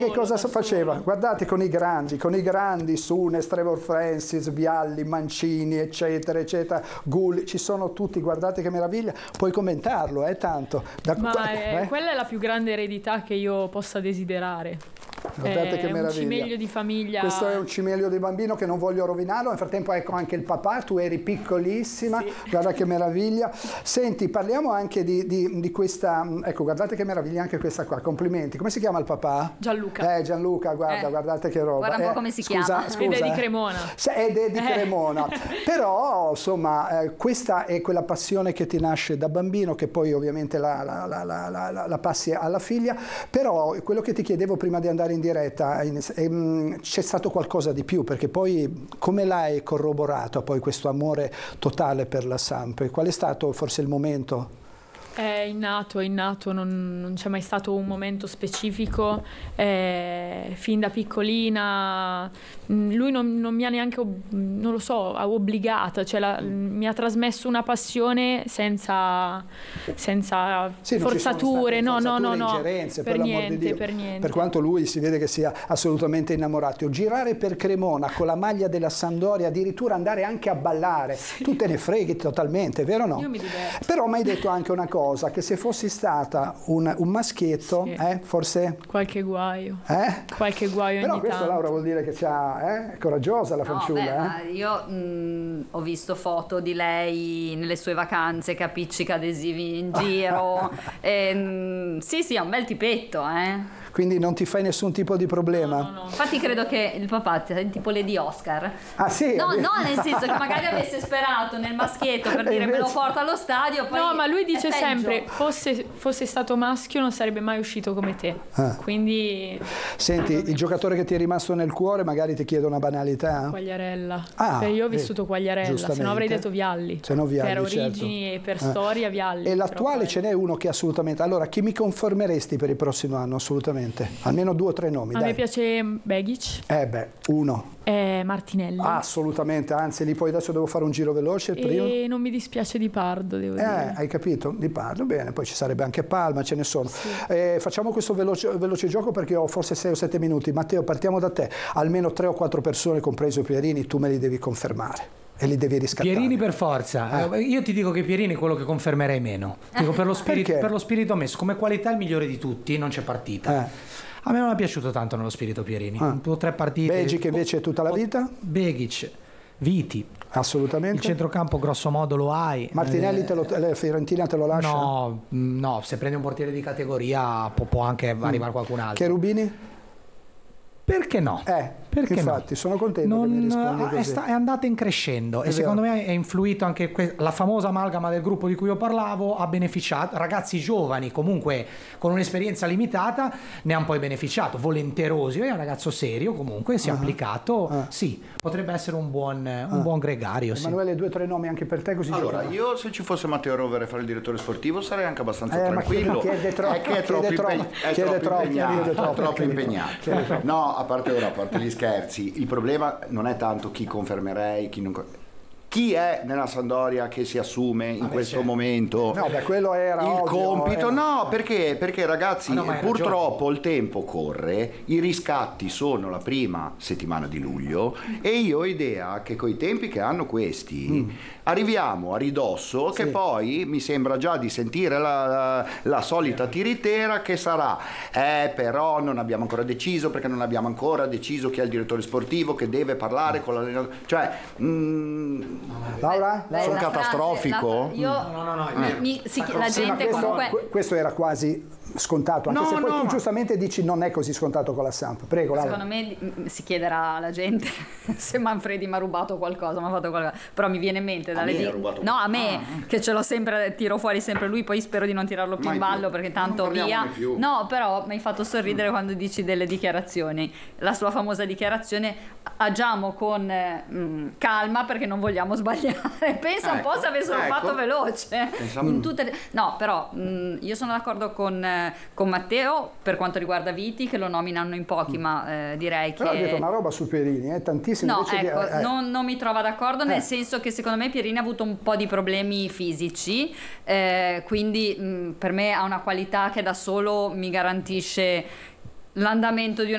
Che cosa faceva? Guardate con i grandi, Sunes, Trevor Francis, Vialli, Mancini, eccetera, eccetera, Gulli, ci sono tutti, guardate che meraviglia, puoi commentarlo, tanto. Quella è la più grande eredità che io possa desiderare. Guardate che meraviglia. Un cimelio di famiglia. Questo è un cimelio di bambino che non voglio rovinarlo. Nel frattempo ecco anche il papà, tu eri piccolissima, sì. Guarda che meraviglia. Senti, parliamo anche di questa, ecco, guardate che meraviglia anche questa qua, complimenti. Come si chiama il papà? Gianluca. Gianluca, guardate che roba. Guarda un po' come si chiama. Ed è di Cremona. Ed è di Cremona. Però, insomma, questa è quella passione che ti nasce da bambino, che poi ovviamente la passi alla figlia. Però quello che ti chiedevo prima di andare in diretta, c'è stato qualcosa di più, perché poi come l'hai corroborato poi questo amore totale per la Samp? Qual è stato forse il momento? È innato, non c'è mai stato un momento specifico, fin da piccolina lui non mi ha neanche, non lo so, obbligata, cioè mi ha trasmesso una passione senza forzature, no, ingerenze, per niente, Dio. Per niente. Per quanto lui si vede che sia assolutamente innamorato. Girare per Cremona con la maglia della Sampdoria, addirittura andare anche a ballare, sì. Tu te ne freghi totalmente, vero o no? Io mi diverto. Però mi hai detto anche una cosa, che se fossi stata un maschietto, sì. Forse... Qualche guaio. Qualche guaio però ogni questo, tanto. Laura, vuol dire che è coraggiosa la fanciulla. Io ho visto foto di lei nelle sue vacanze che appiccica adesivi in giro. Sì, ha un bel tipetto, Quindi non ti fai nessun tipo di problema? No. Infatti credo che il papà è tipo Lady Oscar. Ah sì? No, nel senso che magari avesse sperato nel maschietto per dire me lo porto allo stadio, poi no, ma lui dice sempre fosse stato maschio non sarebbe mai uscito come te. Quindi senti, il giocatore che ti è rimasto nel cuore, magari ti chiedo una banalità. Quagliarella. Io ho vissuto Quagliarella, se no avrei detto Vialli. Se no Vialli, per origini, certo. E per storia Vialli. E l'attuale ce n'è uno che assolutamente. Allora, chi mi confermeresti per il prossimo anno? Assolutamente. Almeno 2 o 3 nomi. A me piace Begic. Uno. Martinelli. Assolutamente, anzi lì poi adesso devo fare un giro veloce. E non mi dispiace Di Pardo, devo dire. Hai capito? Di Pardo, bene, poi ci sarebbe anche Palma, ce ne sono. Sì. Facciamo questo veloce gioco perché ho forse 6 o 7 minuti. Matteo, partiamo da te. Almeno 3 o 4 persone, compreso Pierini, tu me li devi confermare. E li devi riscattare. Pierini per forza. Io ti dico che Pierini è quello che confermerei meno. Dico per lo spirito messo, come qualità il migliore di tutti, non c'è partita. A me non è piaciuto tanto nello spirito Pierini. 2 o 3 partite. Begic invece tutta la vita? Begic, Viti. Assolutamente. Il centrocampo grosso modo lo hai. Martinelli la Fiorentina te lo lascia? No, se prendi un portiere di categoria può anche arrivare qualcun altro. Cherubini? Perché no? Perché infatti sono contento che mi rispondi così. È andata in crescendo e secondo me è influito anche la famosa amalgama del gruppo di cui io parlavo, ha beneficiato, ragazzi giovani comunque con un'esperienza limitata ne hanno poi beneficiato, volenterosi, è un ragazzo serio comunque, si è applicato, sì, potrebbe essere un buon gregario. Emanuele, 2 o 3 nomi anche per te così. Allora, io se ci fosse Matteo Rovere a fare il direttore sportivo sarei anche abbastanza tranquillo. Chiede troppo impegnato. No, a parte gli scherzi, il problema non è tanto chi confermerei, chi è nella Sampdoria che si assume in questo momento quello era il compito? No, perché ragazzi, purtroppo il tempo corre, i riscatti sono la prima settimana di luglio e io ho idea che coi tempi che hanno questi arriviamo a ridosso che poi mi sembra già di sentire la solita tiritera che sarà però non abbiamo ancora deciso, perché non abbiamo ancora deciso chi è il direttore sportivo che deve parlare con l'allenatore, cioè Laura? Sono catastrofico? La gente comunque... Questo era quasi scontato, anche se poi tu giustamente dici non è così scontato con la Samp. Prego, Laura. Secondo me si chiederà alla gente se Manfredi mi ha rubato qualcosa, mi ha fatto qualcosa, però mi viene in mente a me che ce l'ho sempre, tiro fuori sempre lui, poi spero di non tirarlo più in ballo perché tanto via. No, però mi hai fatto sorridere quando dici delle dichiarazioni, la sua famosa dichiarazione: agiamo con calma perché non vogliamo sbagliare. Pensa un po' se avessero fatto veloce in tutte le... No, però io sono d'accordo con Matteo per quanto riguarda Viti, che lo nominano in pochi, ma direi che... Però ha detto una roba su Pierini, tantissimo. No, ecco, non mi trova d'accordo, nel senso che secondo me Pierini ha avuto un po' di problemi fisici, quindi per me ha una qualità che da solo mi garantisce l'andamento di